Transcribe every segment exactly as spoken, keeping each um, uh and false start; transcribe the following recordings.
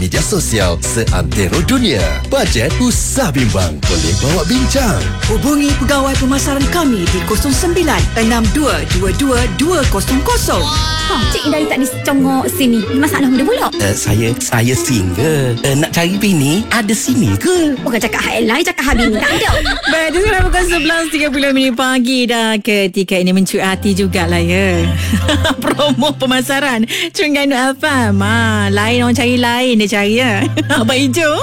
Media sosial seantero dunia. Bajet usah bimbang. Boleh bawa bincang. Hubungi pegawai pemasaran kami di kosong sembilan enam dua dua dua dua kosong kosong. Ha, Cik dari tak discongok sini. Masalah muda pula. Uh, saya saya single. Uh, nak cari bini ada sini ke? Bukan cakap hal lain, cakap hal bini. Tak ada. Baik, itu sekarang pukul sebelas tiga puluh minit pagi dah. Ketika ini mencuit hati jugalah ya. Promo pemasaran Terengganu F M. Ha, lain orang cari lain dia cari ya. Abang hijau.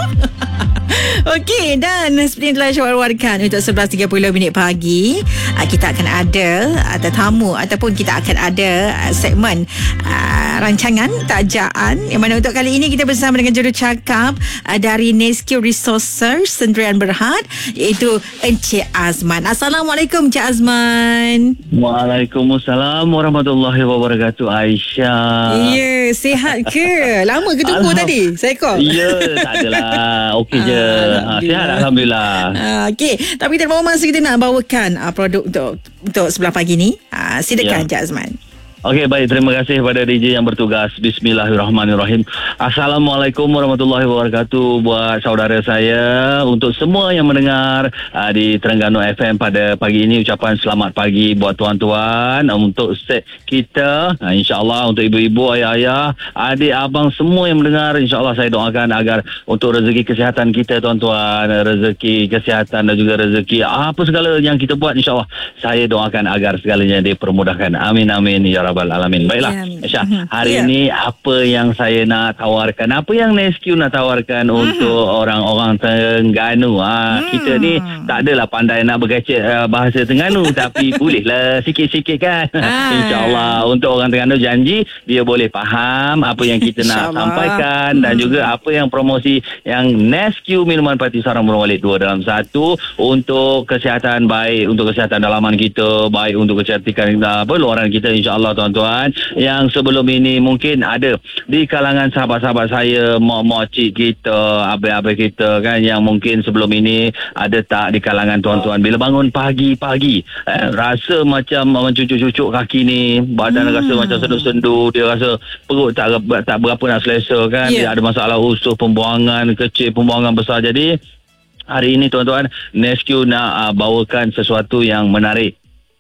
Okey, dan seperti yang telah saya war-warkan untuk sebelas tiga puluh minit pagi, kita akan ada tetamu ataupun kita akan ada segmen uh, rancangan tajaan yang mana untuk kali ini kita bersama dengan jurucakap uh, dari Nescue Resources Sendirian Berhad, iaitu Encik Azman. Assalamualaikum Encik Azman. Waalaikumsalam warahmatullahi wabarakatuh. Aisyah. Ya, sihat ke? Lama ke tunggu tadi? Saya kau. Ya, tak adalah. Okey je. Ha, sihat Alhamdulillah. Uh, Okey, tapi tidak berapa masa kita nak bawakan uh, produk untuk untuk sebelah pagi ni. Uh, silakan Encik Azman. Okey, baik. Terima kasih kepada D J yang bertugas. Bismillahirrahmanirrahim. Assalamualaikum warahmatullahi wabarakatuh buat saudara saya. Untuk semua yang mendengar uh, di Terengganu F M pada pagi ini, ucapan selamat pagi buat tuan-tuan. Uh, untuk set kita, uh, insyaAllah untuk ibu-ibu, ayah-ayah, adik, abang, semua yang mendengar, insyaAllah saya doakan agar untuk rezeki kesihatan kita tuan-tuan, rezeki kesihatan dan juga rezeki apa segala yang kita buat, insyaAllah saya doakan agar segalanya dipermudahkan. Amin, amin. Ya Rabbal Alamin. Baiklah, Aisyah, ya, hari ya. ini apa yang saya nak tawarkan, apa yang Nescue nak tawarkan hmm. untuk orang-orang Terengganu. Ha, hmm. Kita ni tak adalah pandai nak berkecek uh, bahasa Terengganu tapi bolehlah sikit-sikit kan. Ah. InsyaAllah untuk orang Terengganu janji dia boleh faham apa yang kita nak sampaikan, hmm. dan juga apa yang promosi yang Nescue Minuman Parti Sarang Burung Walet dua dalam satu untuk kesihatan, baik untuk kesihatan dalaman kita, baik untuk kecantikan apa luaran kita, insyaAllah tuan-tuan. Yang sebelum ini mungkin ada di kalangan sahabat-sahabat saya, mak-mak cik kita, abang-abang kita kan, yang mungkin sebelum ini ada tak di kalangan tuan-tuan, bila bangun pagi-pagi eh, rasa macam mencucuk-cucuk kaki ni, badan hmm. rasa macam sendu-sendu, dia rasa perut tak, tak berapa nak selesa kan, yeah. dia ada masalah usus, pembuangan kecil, pembuangan besar. Jadi hari ini tuan-tuan, Nescue nak uh, bawakan sesuatu yang menarik.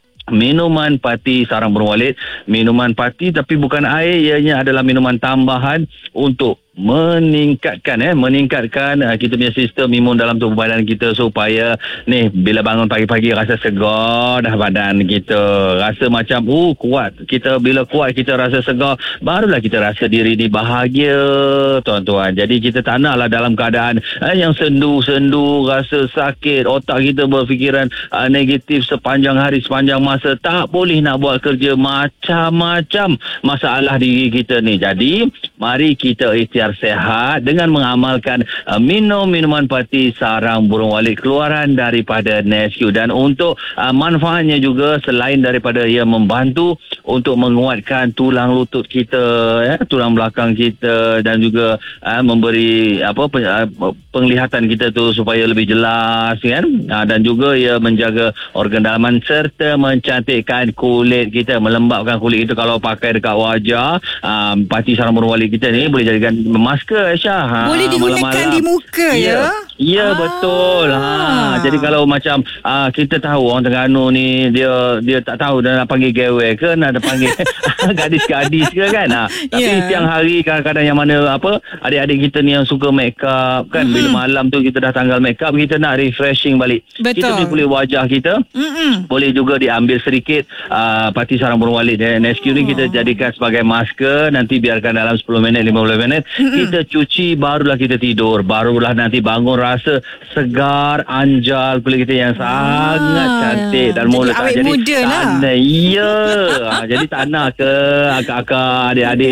Minuman Parti Sarang Burung Walet, minuman parti tapi bukan air, ianya adalah minuman tambahan untuk meningkatkan eh meningkatkan uh, kita punya sistem imun dalam tubuh badan kita, supaya ni bila bangun pagi-pagi rasa segar dah badan kita, rasa macam uh kuat. Kita bila kuat, kita rasa segar, barulah kita rasa diri ni bahagia tuan-tuan. Jadi kita tak naklah dalam keadaan eh, yang sendu-sendu, rasa sakit, otak kita berfikiran uh, negatif sepanjang hari, sepanjang masa, tak boleh nak buat kerja, macam-macam masalah diri kita ni. Jadi mari kita ikhtiar sehat dengan mengamalkan uh, minum minuman Parti Sarang Burung Walet keluaran daripada Nescue. Dan untuk uh, manfaatnya juga, selain daripada ia membantu untuk menguatkan tulang lutut kita, ya, tulang belakang kita, dan juga uh, memberi apa uh, penglihatan kita tu supaya lebih jelas kan, uh, dan juga ia menjaga organ dalaman serta mencantikkan kulit kita, melembapkan kulit kita. Kalau pakai dekat wajah, uh, Parti Sarang Burung Walet kita ni boleh jadikan masker, Aisyah. Ha, boleh digunakan malam-malam di muka ya? Ya, ah. betul. Ha, jadi kalau macam uh, kita tahu orang Terengganu ni, dia dia tak tahu dia nak panggil gewe ke, nak panggil gadis-gadis ke kan. Ha, tapi yeah. siang hari kadang-kadang yang mana apa, adik-adik kita ni yang suka make up kan, mm-hmm. bila malam tu kita dah tanggal make up, kita nak refreshing balik. Betul. Kita boleh kulit wajah kita. Mm-hmm. Boleh juga diambil sedikit uh, Parti Sarang Burung Walet dan Nescue ni, kita jadikan sebagai masker, nanti biarkan dalam sepuluh minit, lima belas minit, mm-hmm. kita cuci, barulah kita tidur, barulah nanti bangun rasa segar, anjal kulit kita yang ah, sangat cantik dan mulut. Jadi awet muda lah. Ya, jadi tak nak ke akak-akak, adik-adik